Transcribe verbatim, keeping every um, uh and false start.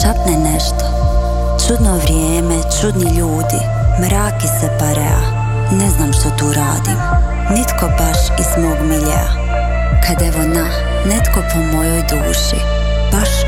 šapne nešto. Čudno vrijeme, čudni ljudi, mrak i separea. Ne znam što tu radim, nitko baš iz mog miljea. Kad evo na, netko po mojoj duši, baš